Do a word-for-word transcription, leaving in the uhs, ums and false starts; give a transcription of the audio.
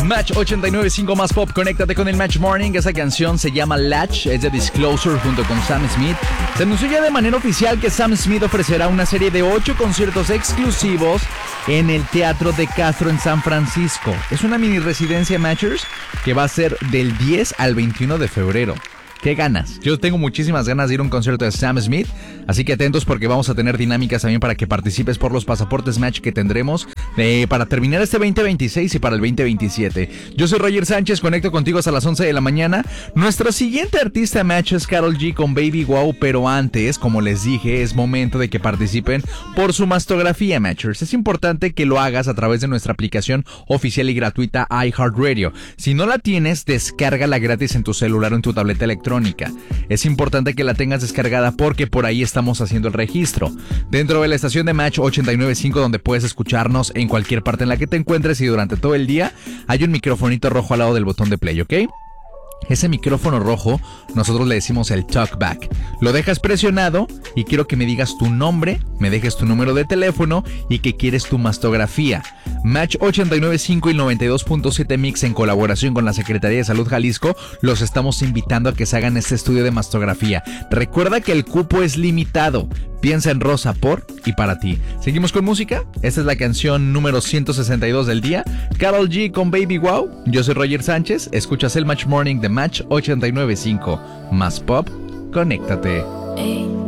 Match ochenta y nueve punto cinco más pop, conéctate con el Match Morning. Esa canción se llama Latch, es de Disclosure junto con Sam Smith. Se anunció ya de manera oficial que Sam Smith ofrecerá una serie de ocho conciertos exclusivos en el Teatro de Castro en San Francisco. Es una mini residencia Matchers que va a ser del diez al veintiuno de febrero. ¿Qué ganas? Yo tengo muchísimas ganas de ir a un concierto de Sam Smith, así que atentos porque vamos a tener dinámicas también para que participes por los pasaportes Match que tendremos eh, para terminar este veinte veintiséis y para el veinte veintisiete. Yo soy Roger Sánchez, conecto contigo hasta las once de la mañana. Nuestra siguiente artista Match es Karol G con Baby Wow, pero antes, como les dije, es momento de que participen por su mastografía Matchers. Es importante que lo hagas a través de nuestra aplicación oficial y gratuita iHeartRadio. Si no la tienes, descárgala gratis en tu celular o en tu tableta electrónica. Es importante que la tengas descargada porque por ahí estamos haciendo el registro. Dentro de la estación de Match ochenta y nueve punto cinco, donde puedes escucharnos en cualquier parte en la que te encuentres y durante todo el día, hay un microfonito rojo al lado del botón de play, ¿ok? Ese micrófono rojo nosotros le decimos el talkback. Lo dejas presionado y quiero que me digas tu nombre, me dejes tu número de teléfono y que quieres tu mastografía. Match ochenta y nueve punto cinco y noventa y dos punto siete Mix, en colaboración con la Secretaría de Salud Jalisco, los estamos invitando a que se hagan este estudio de mastografía. Recuerda que el cupo es limitado. Piensa en Rosa por y para ti. Seguimos con música. Esta es la canción número ciento sesenta y dos del día. Karol G con Baby Wow. Yo soy Roger Sánchez. Escuchas el Match Morning de Match ochenta y nueve punto cinco. Más pop, conéctate. Hey.